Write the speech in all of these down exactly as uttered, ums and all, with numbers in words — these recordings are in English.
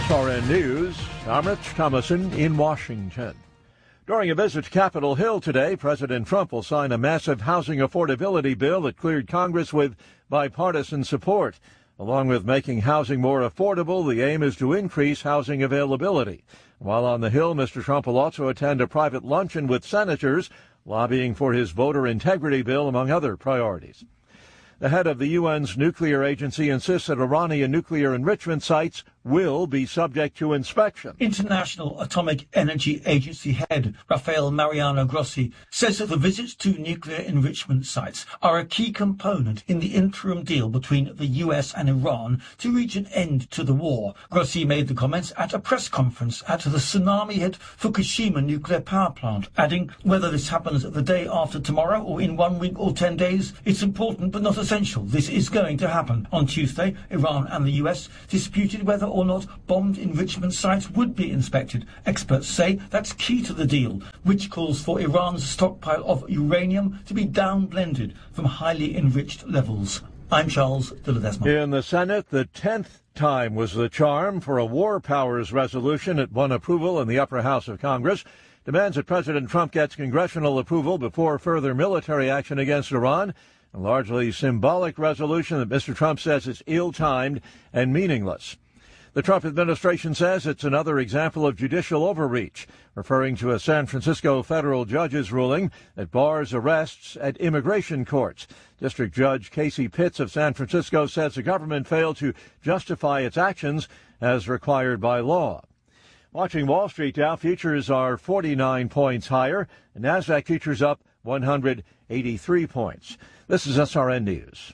S R N News, I'm Rich Thomason in Washington. During a visit to Capitol Hill today, President Trump will sign a massive housing affordability bill that cleared Congress with bipartisan support. Along with making housing more affordable, the aim is to increase housing availability. While on the Hill, Mister Trump will also attend a private luncheon with senators, lobbying for his voter integrity bill, among other priorities. The head of the U N's nuclear agency insists that Iranian nuclear enrichment sites will be subject to inspection. International Atomic Energy Agency head Rafael Mariano Grossi says that the visits to nuclear enrichment sites are a key component in the interim deal between the U S and Iran to reach an end to the war. Grossi made the comments at a press conference at the tsunami-hit Fukushima nuclear power plant, adding, whether this happens the day after tomorrow or in one week or ten days, it's important but not essential. This is going to happen. On Tuesday, Iran and the U S disputed whether or not bombed enrichment sites would be inspected. Experts say that's key to the deal, which calls for Iran's stockpile of uranium to be down-blended from highly enriched levels. I'm Charles de Ledesma. In the Senate, the tenth time was the charm for a war powers resolution that won approval in the upper house of Congress. Demands that President Trump gets congressional approval before further military action against Iran. A largely symbolic resolution that Mister Trump says is ill-timed and meaningless. The Trump administration says it's another example of judicial overreach, referring to a San Francisco federal judge's ruling that bars arrests at immigration courts. District Judge Casey Pitts of San Francisco says the government failed to justify its actions as required by law. Watching Wall Street, Dow futures are forty-nine points higher, and NASDAQ futures up one hundred eighty-three points. This is S R N News.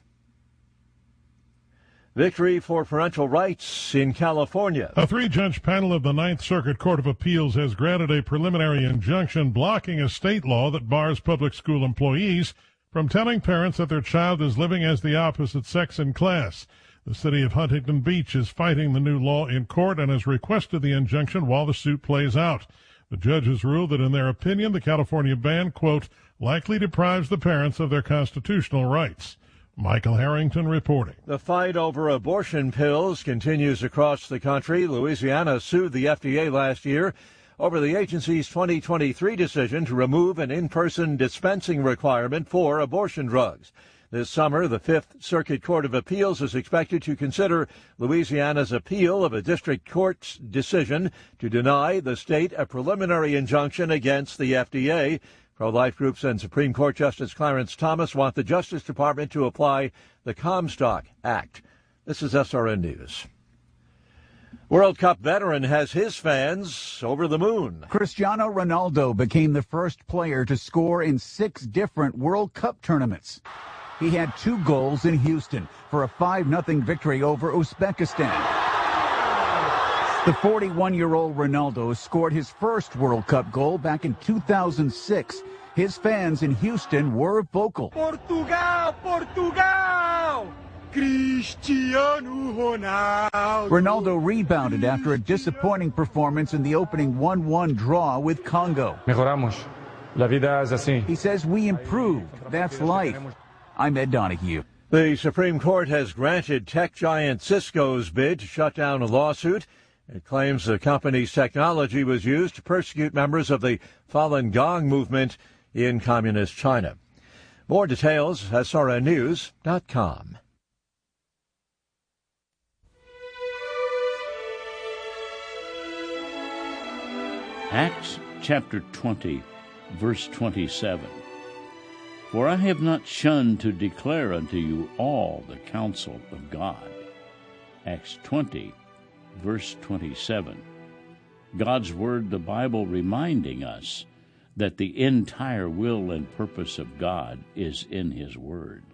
Victory for parental rights in California. A three-judge panel of the Ninth Circuit Court of Appeals has granted a preliminary injunction blocking a state law that bars public school employees from telling parents that their child is living as the opposite sex in class. The city of Huntington Beach is fighting the new law in court and has requested the injunction while the suit plays out. The judges ruled that in their opinion, the California ban, quote, likely deprives the parents of their constitutional rights. Michael Harrington reporting. The fight over abortion pills continues across the country. Louisiana sued the F D A last year over the agency's twenty twenty-three decision to remove an in-person dispensing requirement for abortion drugs. This summer, the Fifth Circuit Court of Appeals is expected to consider Louisiana's appeal of a district court's decision to deny the state a preliminary injunction against the F D A. Pro-life groups and Supreme Court Justice Clarence Thomas want the Justice Department to apply the Comstock Act. This is S R N News. World Cup veteran has his fans over the moon. Cristiano Ronaldo became the first player to score in six different World Cup tournaments. He had two goals in Houston for a five nothing victory over Uzbekistan. The forty-one-year-old Ronaldo scored his first World Cup goal back in two thousand six. His fans in Houston were vocal. Portugal! Portugal! Cristiano Ronaldo! Ronaldo rebounded after a disappointing performance in the opening one one draw with Congo. Mejoramos. La vida es así. He says we improved. That's life. I'm Ed Donahue. The Supreme Court has granted tech giant Cisco's bid to shut down a lawsuit. It claims the company's technology was used to persecute members of the Falun Gong movement in communist China. More details, S R N news dot com. Acts chapter twenty, verse twenty-seven. For I have not shunned to declare unto you all the counsel of God. Acts twenty, verse twenty-seven. God's Word, the Bible, reminding us that the entire will and purpose of God is in His Word.